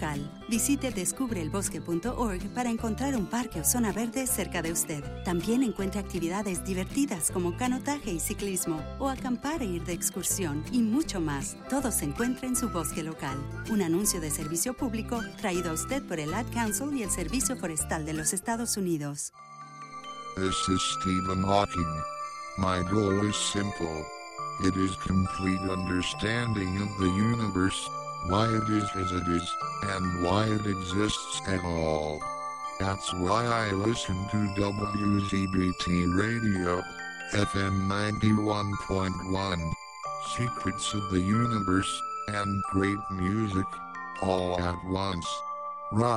local. Visite descubreelbosque.org para encontrar un parque o zona verde cerca de usted. También encuentre actividades divertidas como canotaje y ciclismo, o acampar e ir de excursión, y mucho más. Todo se encuentra en su bosque local. Un anuncio de servicio público traído a usted por el Ad Council y el Servicio Forestal de los Estados Unidos. This is Stephen Hawking. My goal is simple. It is complete understanding of the universe, why it is as it is, and why it exists at all. That's why I listen to WZBT Radio, FM 91.1. Secrets of the universe, and great music, all at once.